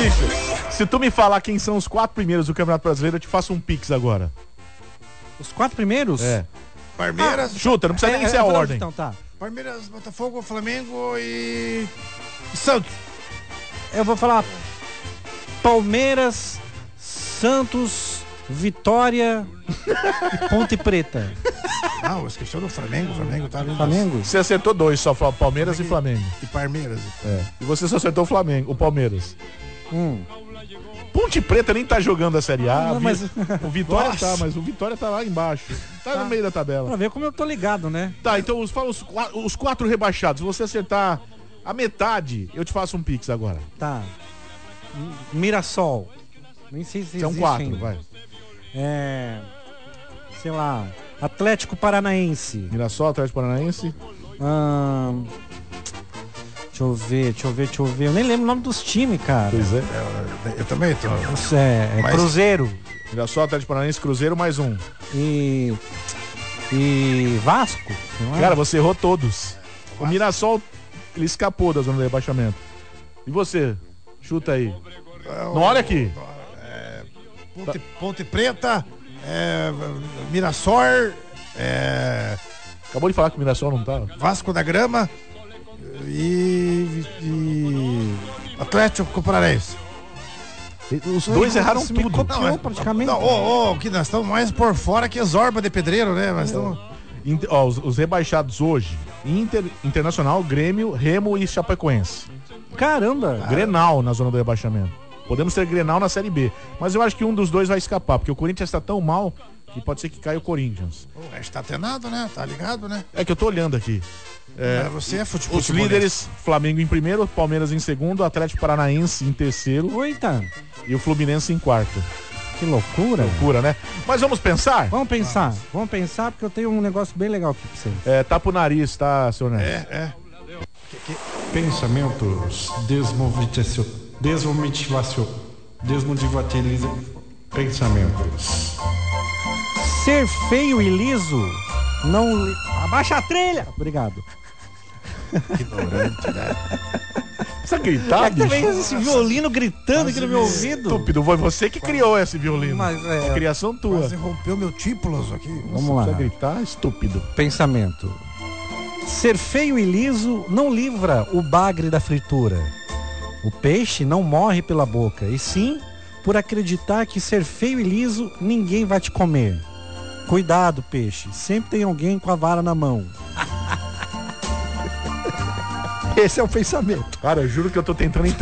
Bicho, se tu me falar quem são os 4 primeiros do Campeonato Brasileiro, eu te faço um pix agora. Os 4 primeiros? É. Palmeiras. Chuta, não precisa nem ser a ordem. Então, tá. Palmeiras, Botafogo, Flamengo e Santos. Eu vou falar Palmeiras, Santos, Vitória e Ponte Preta. Não, esqueceu do Flamengo. O Flamengo tá ali. Flamengo? Você acertou 2, só Palmeiras e Flamengo. E Palmeiras. É. E você só acertou o Palmeiras. Ponte Preta nem tá jogando a Série A. Não, mas... O Vitória Nossa. tá, mas o Vitória tá lá embaixo. Tá no meio da tabela. Pra ver como eu tô ligado, né? Tá, então fala os 4 rebaixados. Se você acertar a metade, eu te faço um pix agora. Tá. Mirassol. Nem sei se São existe 4, ainda. vai. Sei lá. Atlético Paranaense. Mirassol, Atlético Paranaense. Deixa eu ver. Eu nem lembro o nome dos times, cara. Pois é. Eu também tô. Mas- Cruzeiro. Mirassol, Atlético Paranaense, Cruzeiro, mais um. E Vasco. Não é? Cara, você errou todos. O Mirassol, ele escapou da zona do rebaixamento. E você? Chuta aí. Não olha aqui. Ponte Preta, Mirassol, Acabou de falar que o Mirassol não tá. Vasco da Gama e Atlético Paranaense. Os dois erraram Você me tudo. copiou praticamente. Que nós estamos mais por fora que Zorba de Pedreiro, né? Nós estamos... Os rebaixados hoje: Internacional, Grêmio, Remo e Chapecoense. Caramba. Grenal na zona do rebaixamento. Podemos ter Grenal na Série B. Mas eu acho que um dos dois vai escapar, porque o Corinthians está tão mal que pode ser que caia o Corinthians. A gente tá atenado, né? Tá ligado, né? É que eu tô olhando aqui. Você é futebol. Os líderes: Flamengo em primeiro, Palmeiras em segundo, Atlético Paranaense em terceiro Eita, e o Fluminense em quarto. que loucura. Loucura, né? Mas vamos pensar? Vamos pensar porque eu tenho um negócio bem legal aqui pra você. Tapa o nariz, tá, senhor Neto? Pensamentos desmotivativos. Pensamentos. Ser feio e liso não... Abaixa a trilha! Obrigado. Ignorante, né? Precisa gritar, bicho? Também esse violino gritando aqui no meu ouvido. Estúpido, foi você que criou esse violino. Mas É criação tua. Quase rompeu meu típulos aqui. Vamos lá. Precisa gritar, estúpido. Pensamento. Ser feio e liso não livra o bagre da fritura. O peixe não morre pela boca, e sim por acreditar que ser feio e liso ninguém vai te comer. Cuidado, peixe. Sempre tem alguém com a vara na mão. Esse é o pensamento. Cara, eu juro que eu tô tentando